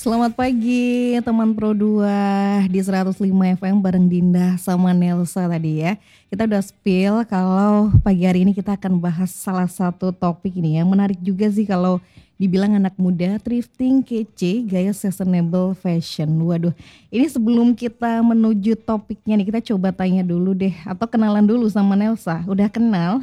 Selamat pagi teman Pro 2 di 105 FM bareng Dinda sama Nelsa tadi ya. Kita udah spill kalau pagi hari ini kita akan bahas salah satu topik ini yang menarik juga sih kalau dibilang anak muda, thrifting kece gaya sustainable fashion. Waduh, ini sebelum kita menuju topiknya nih kita coba tanya dulu deh atau kenalan dulu sama Nelsa. Udah kenal?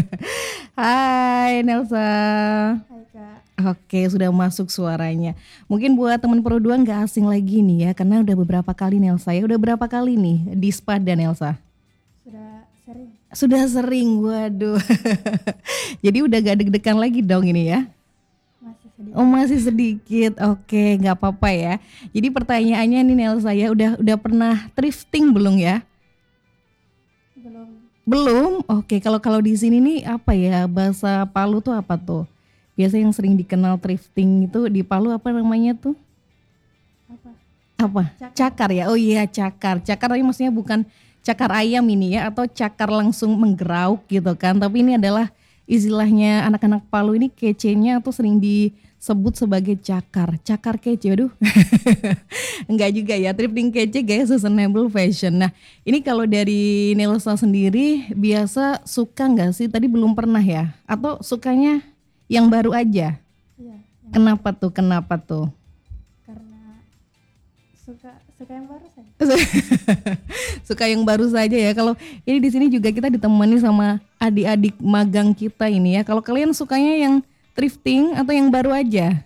Hai Nelsa. Hai Kak. Oke, sudah masuk suaranya. Mungkin buat teman Pro 2 nggak asing lagi nih ya, karena udah beberapa kali Nelsa ya. Udah berapa kali nih di Spa dan Nelsa? Sudah sering. Sudah sering, waduh. Jadi udah gak deg-degan lagi dong ini ya? Masih sedikit. Oh masih sedikit, oke nggak apa-apa ya. Jadi pertanyaannya nih Nelsa ya, udah pernah thrifting belum ya? Belum. Belum? Oke, kalau di sini nih apa ya, bahasa Palu tuh apa tuh? Biasa yang sering dikenal thrifting itu di Palu apa namanya tuh? Apa? Apa? Cakar. Cakar ya? Oh iya cakar. Cakar tapi maksudnya bukan cakar ayam ini ya, atau cakar langsung menggerauk gitu kan. Tapi ini adalah istilahnya anak-anak Palu ini kecenya atau sering disebut sebagai cakar. Cakar kece, aduh. Enggak juga ya, thrifting kece gaya sustainable fashion. Nah ini kalau dari Nelsa sendiri biasa suka nggak sih? Tadi belum pernah ya? Atau sukanya yang baru aja? Iya. Kenapa tuh? Karena suka yang baru saja. Suka yang baru saja ya. Kalau ini di sini juga kita ditemani sama adik-adik magang kita ini ya. Kalau kalian sukanya yang thrifting atau yang baru aja?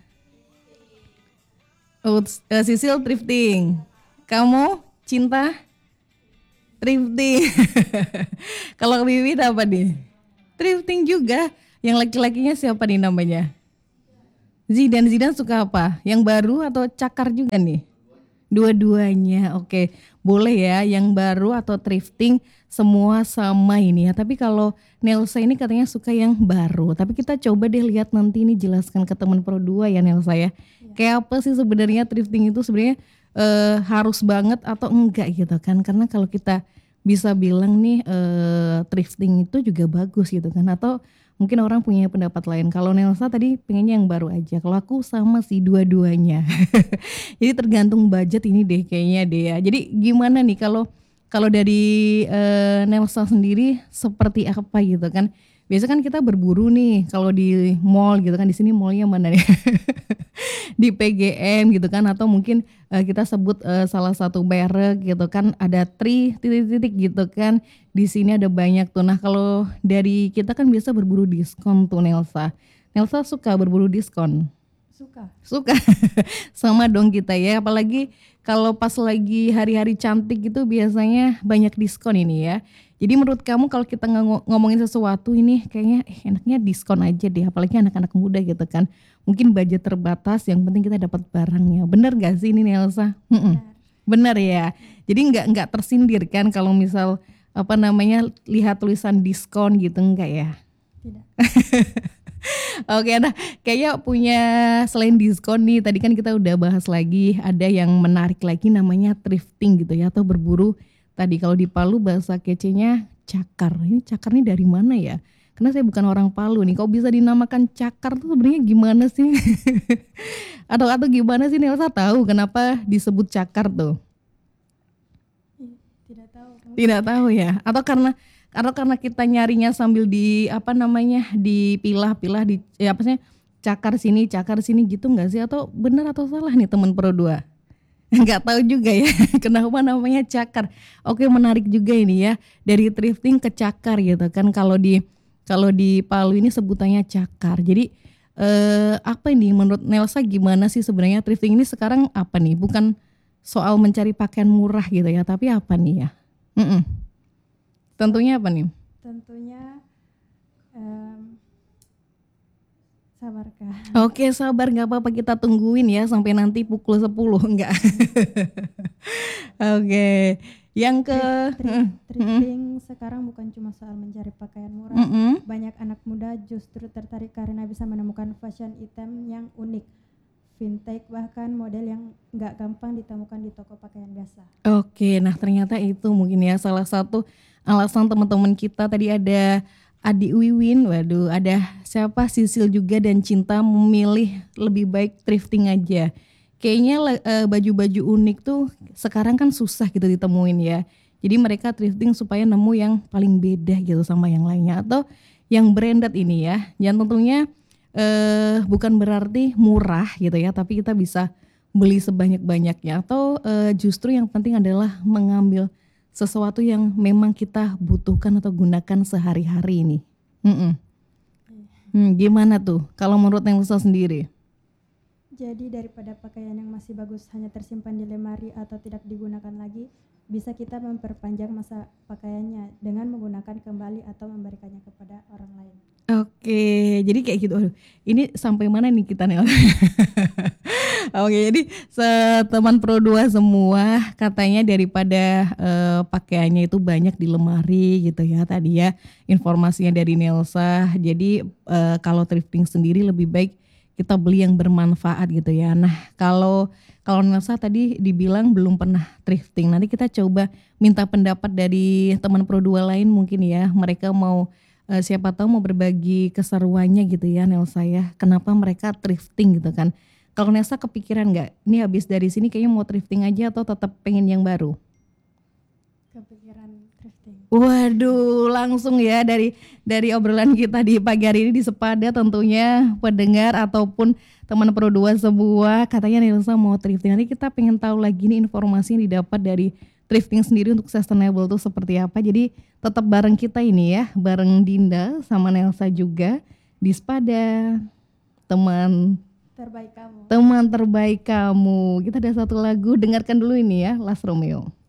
Oh, Sisil thrifting. Kamu Cinta thrifting. Kalau Wiwit apa nih? Thrifting juga. Yang laki-lakinya siapa nih namanya? Zidan suka apa? Yang baru atau cakar juga nih? Dua-duanya, oke. Boleh ya, yang baru atau thrifting semua sama ini ya. Tapi kalau Nelsa ini katanya suka yang baru. Tapi kita coba deh lihat nanti ini jelaskan ke teman Pro 2 ya Nelsa ya. Kayak apa sih sebenarnya thrifting itu sebenarnya harus banget atau enggak gitu kan? Karena kalau kita bisa bilang nih thrifting itu juga bagus gitu kan, atau mungkin orang punya pendapat lain. Kalau Nelsa tadi pengennya yang baru aja. Kalau aku sama sih dua-duanya. Jadi tergantung budget ini deh kayaknya deh ya. Jadi gimana nih kalau kalau dari Nelsa sendiri seperti apa gitu kan? Biasa kan kita berburu nih kalau di mall gitu kan. Di sini mallnya mana nih? Di PGM gitu kan, atau mungkin kita sebut salah satu merek gitu kan, ada titik-titik gitu kan. Di sini ada banyak tuh. Nah, kalau dari kita kan biasa berburu diskon tuh Nelsa. Nelsa suka berburu diskon? Suka. Sama dong kita ya, apalagi kalau pas lagi hari-hari cantik gitu biasanya banyak diskon ini ya. Jadi menurut kamu kalau kita ngomongin sesuatu ini kayaknya enaknya diskon aja deh, apalagi anak-anak muda gitu kan. Mungkin budget terbatas, yang penting kita dapat barangnya. Bener gak sih ini Nelsa? Bener ya. Jadi nggak tersindir kan kalau misal apa namanya lihat tulisan diskon gitu, enggak ya? Tidak. Oke, nah kayaknya punya selain diskon nih, tadi kan kita udah bahas lagi ada yang menarik lagi namanya thrifting gitu ya, atau berburu. Tadi kalau di Palu bahasa kecenya cakar. Ini cakar nih dari mana ya? Karena saya bukan orang Palu nih. Kok bisa dinamakan cakar tuh sebenarnya gimana sih? atau gimana sih Nelsa tahu kenapa disebut cakar tuh? Tidak tahu. Tidak tahu ya? Atau karena kita nyarinya sambil di apa namanya dipilah-pilah di ya apa sih, cakar sini gitu nggak sih? Atau benar atau salah nih teman Pro 2? Nggak tahu juga ya kenapa namanya cakar. Oke, menarik juga ini ya, dari thrifting ke cakar gitu kan. Kalau di Palu ini sebutannya cakar. Jadi apa ini menurut Nelsa gimana sih sebenarnya thrifting ini sekarang apa nih? Bukan soal mencari pakaian murah gitu ya, tapi apa nih ya? Tentunya apa nih? Tentunya sabar Kak. Oke, sabar, nggak apa-apa, kita tungguin ya sampai nanti pukul 10 enggak. Oke. Yang ke Thrifting sekarang bukan cuma soal mencari pakaian murah. Banyak anak muda justru tertarik karena bisa menemukan fashion item yang unik, vintage, bahkan model yang nggak gampang ditemukan di toko pakaian biasa. Oke, nah ternyata itu mungkin ya salah satu alasan teman-teman kita. Tadi ada Adi Wiwin, waduh, ada siapa, Sisil juga dan Cinta memilih lebih baik thrifting aja. kayaknya baju-baju unik tuh sekarang kan susah gitu ditemuin ya. Jadi mereka thrifting supaya nemu yang paling beda gitu sama yang lainnya atau yang branded ini ya. Yang tentunya bukan berarti murah gitu ya, tapi kita bisa beli sebanyak-banyaknya atau justru yang penting adalah mengambil sesuatu yang memang kita butuhkan atau gunakan sehari-hari ini. Gimana tuh kalau menurut Nelsa sendiri? Jadi daripada pakaian yang masih bagus hanya tersimpan di lemari atau tidak digunakan lagi, bisa kita memperpanjang masa pakaiannya dengan menggunakan kembali atau memberikannya kepada orang lain. Oke, jadi kayak gitu. Aduh, ini sampai mana nih kita Nel? Oke, jadi teman Pro 2 semua katanya daripada pakaiannya itu banyak di lemari gitu ya tadi ya informasinya dari Nelsa. Jadi kalau thrifting sendiri lebih baik kita beli yang bermanfaat gitu ya. Nah kalau Nelsa tadi dibilang belum pernah thrifting, nanti kita coba minta pendapat dari teman Pro 2 lain mungkin ya. Mereka mau siapa tahu mau berbagi keseruannya gitu ya Nelsa ya. Kenapa mereka thrifting gitu kan. Kalau Nelsa kepikiran nggak, ini habis dari sini kayaknya mau thrifting aja atau tetap pengen yang baru? Kepikiran thrifting. Waduh, langsung ya dari obrolan kita di pagi hari ini di Sepada tentunya pendengar ataupun teman Pro 2 semua katanya Nelsa mau thrifting. Nanti kita pengen tahu lagi nih informasi yang didapat dari thrifting sendiri untuk sustainable tuh seperti apa. Jadi tetap bareng kita ini ya, bareng Dinda sama Nelsa juga di Sepada. Teman terbaik kamu. Kita ada satu lagu, dengarkan dulu ini ya, Last Romeo.